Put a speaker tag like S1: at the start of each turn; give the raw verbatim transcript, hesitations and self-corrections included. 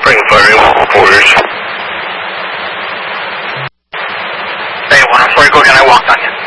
S1: Spring Ferry quarters. Hey, one oh four, go again, I walked on you.